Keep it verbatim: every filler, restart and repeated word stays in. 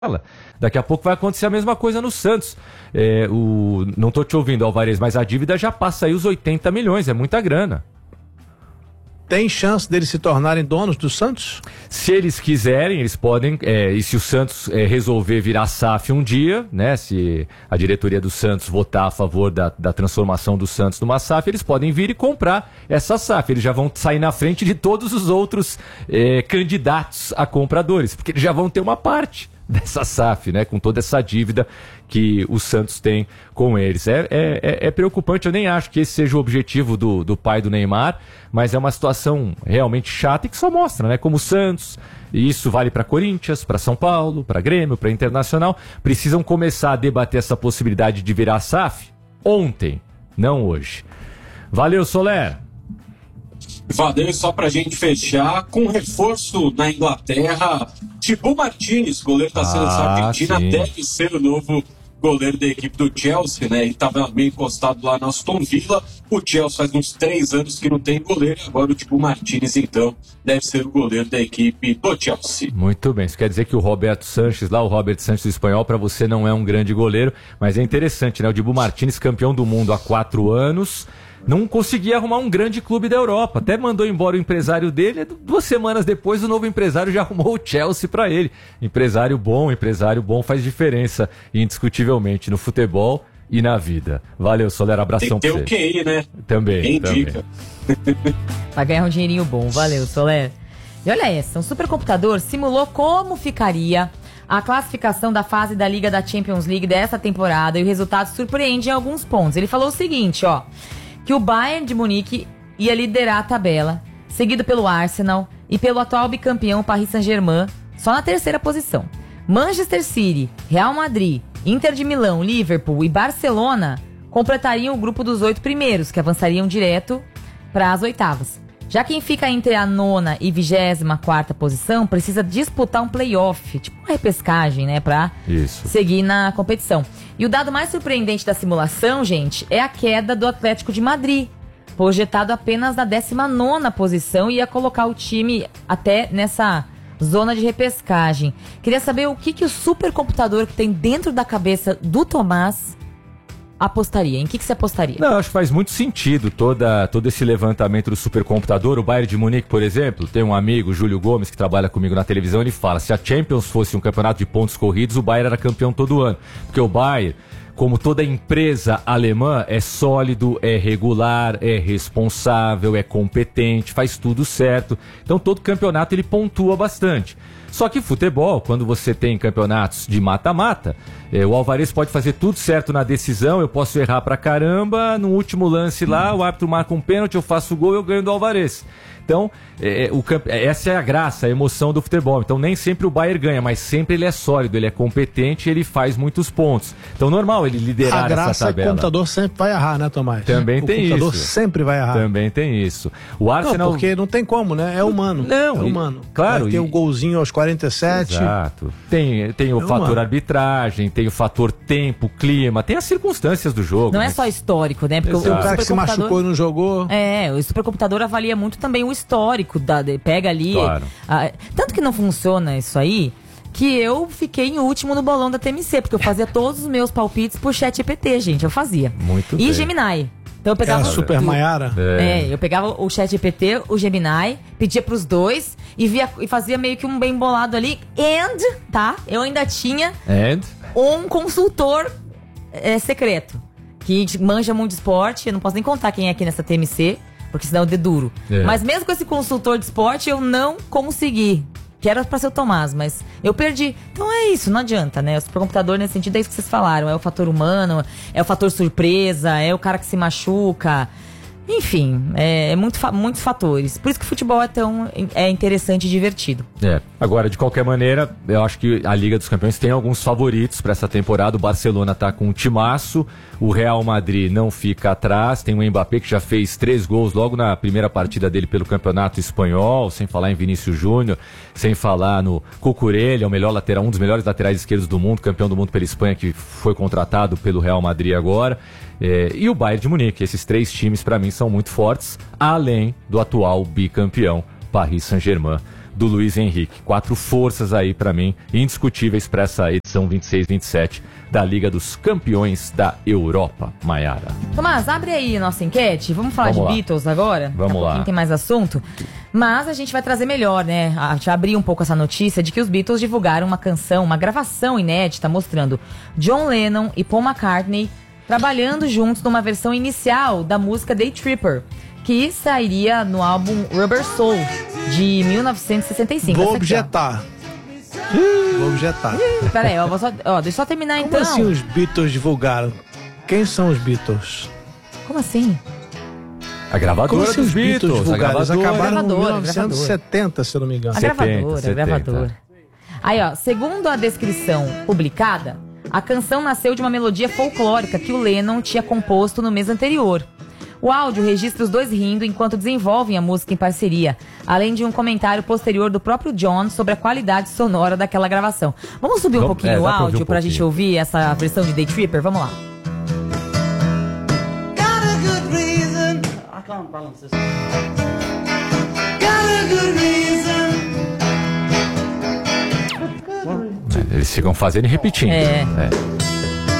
Daqui a pouco vai acontecer a mesma coisa no Santos. É, o, não estou te ouvindo, Alvarez, mas a dívida já passa aí os oitenta milhões, é muita grana. Tem chance deles se tornarem donos do Santos? Se eles quiserem, eles podem, é, e se o Santos é, resolver virar S A F um dia, né, se a diretoria do Santos votar a favor da, da transformação do Santos numa S A F, eles podem vir e comprar essa S A F. Eles já vão sair na frente de todos os outros é, candidatos a compradores, porque eles já vão ter uma parte dessa S A F, né, com toda essa dívida que o Santos tem com eles. É, é, é preocupante, eu nem acho que esse seja o objetivo do, do pai do Neymar, mas é uma situação realmente chata e que só mostra, né, como o Santos, e isso vale para Corinthians, para São Paulo, para Grêmio, para Internacional, precisam começar a debater essa possibilidade de virar S A F ontem, não hoje. Valeu, Soler! Valeu, só pra gente fechar, com reforço na Inglaterra, Thibaut Martínez, goleiro da seleção ah, argentina, sim. deve ser o novo goleiro da equipe do Chelsea, né? Ele estava meio encostado lá na Aston Villa. O Chelsea faz uns três anos que não tem goleiro, agora o Thibaut Martínez, então, deve ser o goleiro da equipe do Chelsea. Muito bem, isso quer dizer que o Roberto Sanches, lá o Robert Sanches do espanhol, para você não é um grande goleiro, mas é interessante, né? O Thibaut Martínez, campeão do mundo há quatro anos, não conseguia arrumar um grande clube da Europa. Até mandou embora o empresário dele. Duas semanas depois, o novo empresário já arrumou o Chelsea para ele. Empresário bom, empresário bom faz diferença, indiscutivelmente, no futebol e na vida. Valeu, Soler, abração pra você. Tem que ter o Q I, né? Também, Quem também. indica. Vai ganhar um dinheirinho bom. Valeu, Soler. E olha essa, um supercomputador simulou como ficaria a classificação da fase da Liga da Champions League dessa temporada e o resultado surpreende em alguns pontos. Ele falou o seguinte, ó, que o Bayern de Munique ia liderar a tabela, seguido pelo Arsenal e pelo atual bicampeão Paris Saint-Germain, só na terceira posição. Manchester City, Real Madrid, Inter de Milão, Liverpool e Barcelona completariam o grupo dos oito primeiros, que avançariam direto para as oitavas. Já quem fica entre a nona e vigésima quarta posição precisa disputar um play-off, tipo uma repescagem, né, pra Isso. seguir na competição. E o dado mais surpreendente da simulação, gente, é a queda do Atlético de Madrid, projetado apenas na décima nona posição e ia colocar o time até nessa zona de repescagem. Queria saber o que, que o supercomputador que tem dentro da cabeça do Tomás apostaria. Em que, que você apostaria? Não, acho que faz muito sentido toda, todo esse levantamento do supercomputador. O Bayern de Munique, por exemplo, tem um amigo, Júlio Gomes, que trabalha comigo na televisão, ele fala, se a Champions fosse um campeonato de pontos corridos, o Bayern era campeão todo ano. Porque o Bayern, como toda empresa alemã, é sólido, é regular, é responsável, é competente, faz tudo certo. Então todo campeonato ele pontua bastante. Só que futebol, quando você tem campeonatos de mata-mata, é, o Alvarez pode fazer tudo certo na decisão, eu posso errar pra caramba, no último lance lá, o árbitro marca um pênalti, eu faço o gol, eu ganho do Alvarez. Então, é, o, essa é a graça, a emoção do futebol. Então, nem sempre o Bayern ganha, mas sempre ele é sólido, ele é competente, ele faz muitos pontos. Então, normal ele liderar essa tabela. A graça é que o computador sempre vai errar, né, Tomás? Também o tem isso. O computador sempre vai errar. Também tem isso. O Arsenal... Não, porque não tem como, né? É humano. Não, é humano. Claro. Vai ter o e... um golzinho aos quarenta e sete. Exato. Tem, tem o é fator humano. arbitragem, tem o fator tempo, clima, tem as circunstâncias do jogo. Não né? é só histórico, né? Porque Tem o, um cara que se machucou e não jogou. É, o supercomputador avalia muito também o histórico, da, pega ali... Claro. A, tanto que não funciona isso aí, que eu fiquei em último no bolão da T M C, porque eu fazia todos os meus palpites por chat G P T, gente, eu fazia. Muito e bem. Gemini. Então eu pegava... É a Super o, Maiara? É. é, eu pegava o chat G P T, o Gemini, pedia pros dois e, via, e fazia meio que um bem bolado ali. And, tá? Eu ainda tinha And? um consultor é, secreto, que manja muito de esporte. Eu não posso nem contar quem é aqui nessa T M C, porque senão eu deduro. É. Mas mesmo com esse consultor de esporte, eu não consegui. Que era pra ser o Tomás, mas eu perdi. Então é isso, não adianta, né? O supercomputador, nesse sentido, é isso que vocês falaram. É o fator humano, é o fator surpresa, é o cara que se machuca. Enfim, é, é muito, muitos fatores. Por isso que o futebol é tão é interessante e divertido. É. Agora, de qualquer maneira, eu acho que a Liga dos Campeões tem alguns favoritos para essa temporada. O Barcelona tá com um timaço, o Real Madrid não fica atrás, tem o Mbappé que já fez três gols logo na primeira partida dele pelo Campeonato Espanhol, sem falar em Vinícius Júnior, sem falar no Cucurella, é o melhor lateral, um dos melhores laterais esquerdos do mundo, campeão do mundo pela Espanha, que foi contratado pelo Real Madrid agora. É, e o Bayern de Munique, esses três times para mim são muito fortes, além do atual bicampeão Paris Saint-Germain. do Luiz Henrique. Quatro forças aí para mim, indiscutíveis para essa edição vinte e seis vinte e sete da Liga dos Campeões da Europa. Maiara. Tomás, abre aí a nossa enquete. Vamos falar Vamos de lá. Beatles agora? Vamos Daqui a lá. pouquinho tem mais assunto. Mas a gente vai trazer melhor, né? A gente abrir um pouco essa notícia de que os Beatles divulgaram uma canção, uma gravação inédita mostrando John Lennon e Paul McCartney trabalhando juntos numa versão inicial da música Day Tripper, que sairia no álbum Rubber Soul, de mil novecentos e sessenta e cinco. Vou Essa aqui, ó. objetar. Vou objetar. Pera aí, ó, vou só, ó, deixa eu só terminar Como então. assim os Beatles divulgaram? Quem são os Beatles? Como assim? A gravadora Como assim dos os Beatles Beatles, a divulgaram? Eles gravadora. acabaram em Gravadora, mil novecentos e setenta, se eu não me engano. A setenta, gravadora, a setenta. gravadora. Aí, ó, segundo a descrição publicada, a canção nasceu de uma melodia folclórica que o Lennon tinha composto no mês anterior. O áudio registra os dois rindo enquanto desenvolvem a música em parceria, além de um comentário posterior do próprio John sobre a qualidade sonora daquela gravação. Vamos subir um Vamos- pouquinho é, o dá pra ouvir áudio um pra pouquinho. gente ouvir essa versão de Day Tripper? Vamos lá. Got a good reason. I can't balance this. Got a good reason. Eles ficam fazendo e repetindo. É. É.